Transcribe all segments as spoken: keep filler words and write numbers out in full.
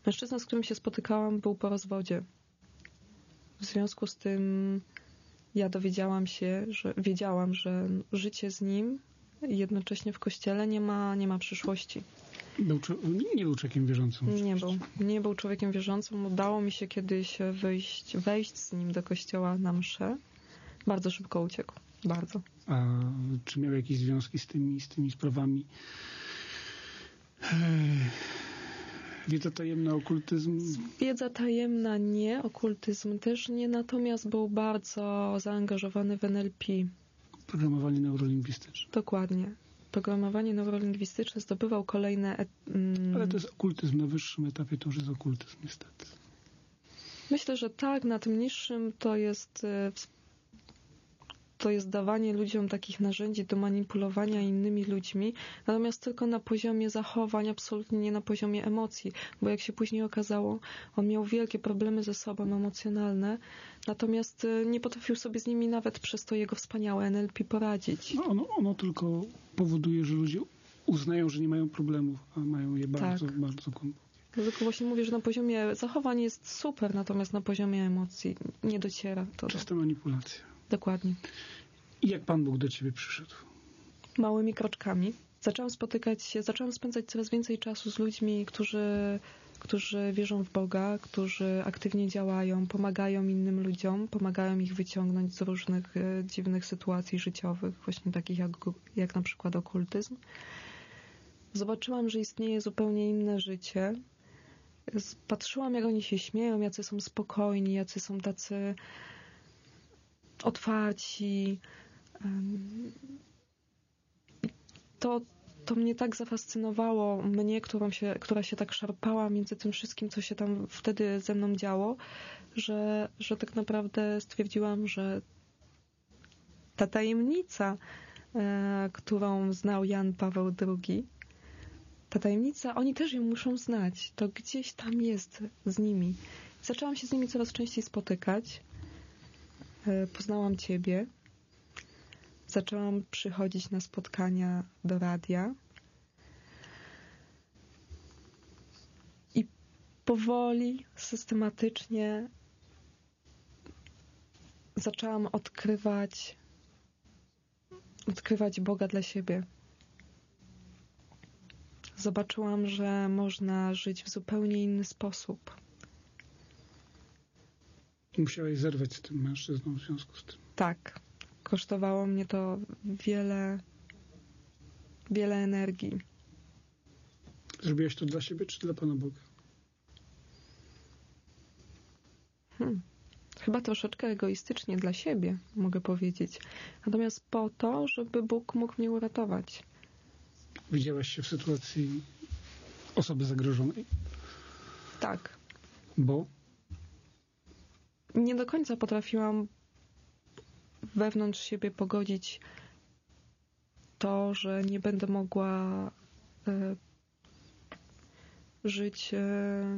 Mężczyzna, z którym się spotykałam, był po rozwodzie. W związku z tym ja dowiedziałam się, że wiedziałam, że życie z nim jednocześnie w kościele nie ma, nie ma przyszłości. Był, nie był człowiekiem wierzącym. Oczywiście. Nie był. Nie był człowiekiem wierzącym. Udało mi się kiedyś wyjść, wejść z nim do kościoła na mszę. Bardzo szybko uciekł. Bardzo. A czy miał jakieś związki z tymi, z tymi sprawami? Wiedza tajemna, okultyzm? Wiedza tajemna nie, okultyzm też nie, natomiast był bardzo zaangażowany w N L P. Programowanie neurolingwistyczne. Dokładnie. Programowanie neurolingwistyczne, zdobywał kolejne... Mm, Ale to jest okultyzm na wyższym etapie, to już jest okultyzm niestety. Myślę, że tak, na tym niższym to jest to jest dawanie ludziom takich narzędzi do manipulowania innymi ludźmi, natomiast tylko na poziomie zachowań, absolutnie nie na poziomie emocji, bo jak się później okazało, on miał wielkie problemy ze sobą emocjonalne, natomiast nie potrafił sobie z nimi nawet przez to jego wspaniałe N L P poradzić. No ono, ono tylko powoduje, że ludzie uznają, że nie mają problemów, a mają je bardzo, tak. bardzo głębokie. Tylko właśnie mówię, że na poziomie zachowań jest super, natomiast na poziomie emocji nie dociera to. Czysta manipulacja. Dokładnie. I jak Pan Bóg do ciebie przyszedł? Małymi kroczkami. Zaczęłam spotykać się, zaczęłam spędzać coraz więcej czasu z ludźmi, którzy, którzy wierzą w Boga, którzy aktywnie działają, pomagają innym ludziom, pomagają ich wyciągnąć z różnych e, dziwnych sytuacji życiowych, właśnie takich jak, jak na przykład okultyzm. Zobaczyłam, że istnieje zupełnie inne życie. Patrzyłam, jak oni się śmieją, jacy są spokojni, jacy są tacy otwarci. To, to mnie tak zafascynowało, mnie, którą się, która się tak szarpała między tym wszystkim, co się tam wtedy ze mną działo, że, że tak naprawdę stwierdziłam, że ta tajemnica, e, którą znał Jan Paweł drugi, ta tajemnica, oni też ją muszą znać. To gdzieś tam jest z nimi. Zaczęłam się z nimi coraz częściej spotykać. Poznałam ciebie. Zaczęłam przychodzić na spotkania do radia. I powoli, systematycznie zaczęłam odkrywać odkrywać Boga dla siebie. Zobaczyłam, że można żyć w zupełnie inny sposób. Musiałeś zerwać z tym mężczyzną w związku z tym. Tak. Kosztowało mnie to wiele, wiele energii. Zrobiłaś to dla siebie, czy dla Pana Boga? Hmm. Chyba troszeczkę egoistycznie dla siebie, mogę powiedzieć. Natomiast po to, żeby Bóg mógł mnie uratować. Widziałaś się w sytuacji osoby zagrożonej? Tak. Bo? Nie do końca potrafiłam wewnątrz siebie pogodzić to, że nie będę mogła e, żyć, e,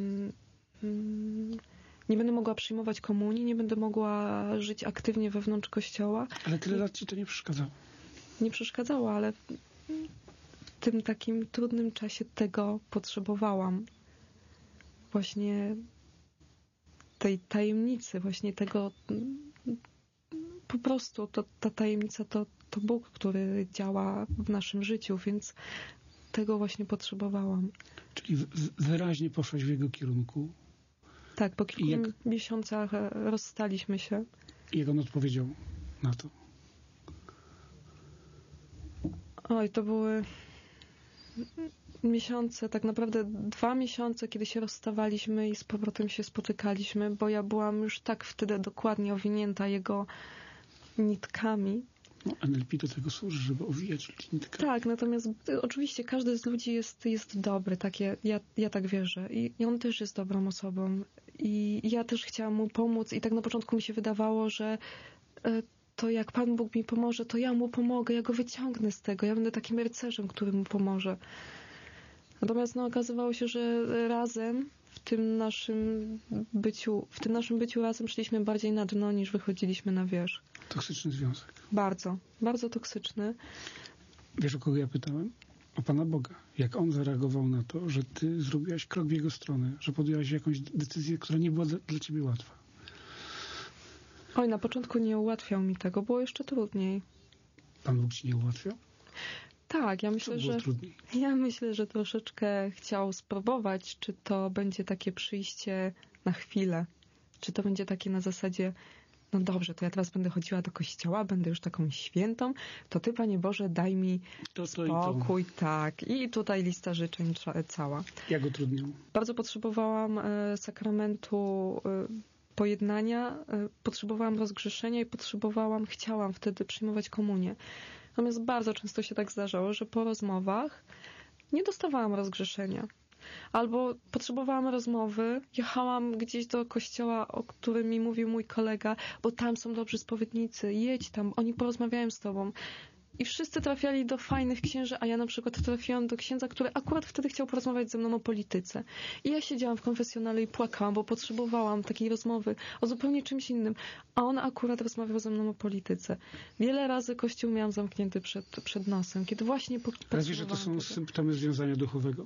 nie będę mogła przyjmować komunii, nie będę mogła żyć aktywnie wewnątrz Kościoła. Ale tyle lat ci to nie przeszkadzało? Nie przeszkadzało, ale w tym takim trudnym czasie tego potrzebowałam. Właśnie tej tajemnicy, właśnie tego po prostu to, ta tajemnica to, to Bóg, który działa w naszym życiu, więc tego właśnie potrzebowałam. Czyli w, wyraźnie poszłaś w jego kierunku. Tak, po kilku jak, miesiącach rozstaliśmy się. I jak on odpowiedział na to? Oj, to były miesiące, tak naprawdę dwa miesiące, kiedy się rozstawaliśmy i z powrotem się spotykaliśmy, bo ja byłam już tak wtedy dokładnie owinięta jego nitkami. No, N L P do tego służy, żeby owijać ludzi nitkami. Tak, natomiast oczywiście każdy z ludzi jest, jest dobry, takie, ja, ja tak wierzę. I, I on też jest dobrą osobą. I ja też chciałam mu pomóc i tak na początku mi się wydawało, że y, to jak Pan Bóg mi pomoże, to ja mu pomogę, ja go wyciągnę z tego, ja będę takim rycerzem, który mu pomoże. Natomiast no, okazywało się, że razem w tym naszym byciu, w tym naszym byciu razem szliśmy bardziej na dno, niż wychodziliśmy na wierzch. Toksyczny związek. Bardzo, bardzo toksyczny. Wiesz, o kogo ja pytałem? o Pana Boga. Jak On zareagował na to, że Ty zrobiłaś krok w Jego stronę, że podjęłaś jakąś decyzję, która nie była dla, dla Ciebie łatwa. Oj, na początku nie ułatwiał mi tego, było jeszcze trudniej. Pan Bóg Ci nie ułatwiał? Tak, ja Co myślę, było że trudniej? ja myślę, że troszeczkę chciał spróbować, czy to będzie takie przyjście na chwilę, czy to będzie takie na zasadzie, no dobrze, to ja teraz będę chodziła do kościoła, będę już taką świętą, to Ty, Panie Boże, daj mi To, to i to. spokój, tak. I tutaj lista życzeń cza- cała. Jak utrudniał? Bardzo potrzebowałam e, sakramentu e, pojednania, e, potrzebowałam rozgrzeszenia i potrzebowałam, chciałam wtedy przyjmować komunię. Natomiast bardzo często się tak zdarzało, że po rozmowach nie dostawałam rozgrzeszenia. Albo potrzebowałam rozmowy, jechałam gdzieś do kościoła, o którym mi mówił mój kolega, bo tam są dobrzy spowiednicy, jedź tam, oni porozmawiają z tobą. I wszyscy trafiali do fajnych księży, a ja na przykład trafiłam do księdza, który akurat wtedy chciał porozmawiać ze mną o polityce. I ja siedziałam w konfesjonale i płakałam, bo potrzebowałam takiej rozmowy o zupełnie czymś innym. A on akurat rozmawiał ze mną o polityce. Wiele razy kościół miałam zamknięty przed, przed nosem, kiedy właśnie po, Ale wiesz, że to są tego. symptomy związania duchowego?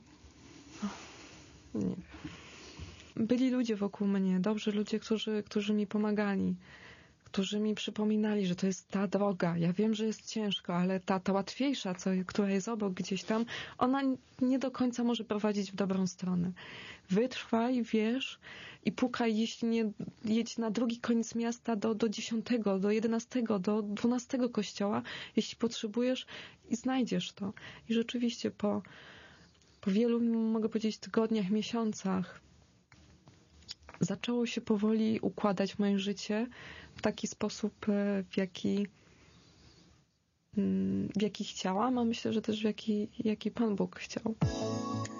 Nie wiem. Byli ludzie wokół mnie, dobrzy ludzie, którzy, którzy mi pomagali, którzy mi przypominali, że to jest ta droga. Ja wiem, że jest ciężko, ale ta, ta łatwiejsza, co, która jest obok gdzieś tam, ona nie do końca może prowadzić w dobrą stronę. Wytrwaj, wierz i pukaj, jeśli nie jedź na drugi koniec miasta do, do dziesiątego, do jedenastego, do dwunastego kościoła, jeśli potrzebujesz i znajdziesz to. I rzeczywiście po, po wielu, mogę powiedzieć, tygodniach, miesiącach zaczęło się powoli układać moje życie w taki sposób, w jaki, w jaki chciałam, a myślę, że też w jaki, jaki Pan Bóg chciał.